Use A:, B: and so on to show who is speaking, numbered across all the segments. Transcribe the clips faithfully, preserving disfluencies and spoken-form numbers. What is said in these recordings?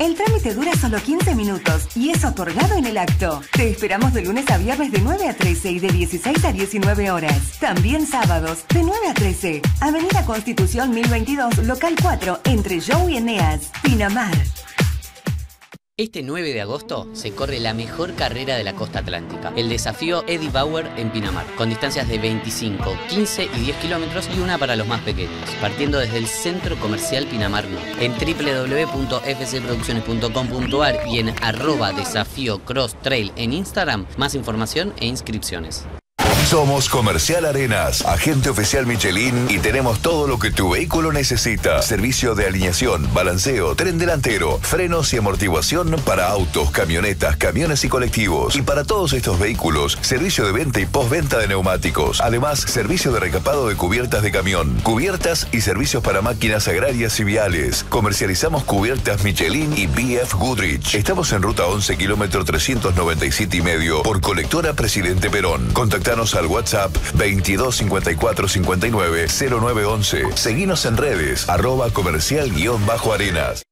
A: El trámite dura solo quince minutos y es otorgado en el acto. Te esperamos de lunes a viernes de nueve a trece y de dieciséis a diecinueve horas. También sábados de nueve a trece. Avenida Constitución mil veintidós, local cuatro, entre Jou y Eneas, Pinamar.
B: Este nueve de agosto se corre la mejor carrera de la costa atlántica, el desafío Eddie Bauer en Pinamar, con distancias de veinticinco, quince y diez kilómetros y una para los más pequeños, partiendo desde el Centro Comercial Pinamar Norte. En doble u doble u doble u punto f c producciones punto com punto a r y en arroba desafío cross trail en Instagram, más información e inscripciones.
C: Somos Comercial Arenas, agente oficial Michelin y tenemos todo lo que tu vehículo necesita. Servicio de alineación, balanceo, tren delantero, frenos y amortiguación para autos, camionetas, camiones y colectivos. Y para todos estos vehículos, servicio de venta y postventa de neumáticos. Además, servicio de recapado de cubiertas de camión, cubiertas y servicios para máquinas agrarias y viales. Comercializamos cubiertas Michelin y B F Goodrich. Estamos en ruta once, kilómetro trescientos noventa y siete y medio por colectora Presidente Perón. Contactanos al WhatsApp veintidós cincuenta y cuatro cincuenta y nueve cero nueve once. Seguinos en redes, arroba comercial guión bajo arenas.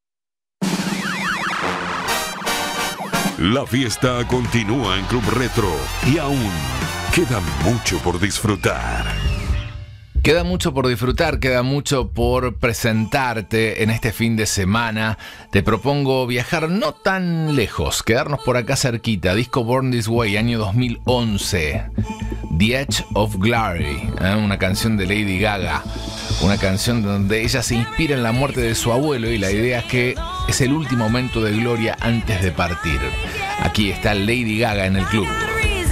D: La fiesta continúa en Club Retro y aún queda mucho por disfrutar.
E: Queda mucho por disfrutar, queda mucho por presentarte en este fin de semana. Te propongo viajar no tan lejos, quedarnos por acá cerquita. Disco Born This Way, año dos mil once. The Edge of Glory, ¿eh? Una canción de Lady Gaga. Una canción donde ella se inspira en la muerte de su abuelo y la idea es que es el último momento de gloria antes de partir. Aquí está Lady Gaga en el club.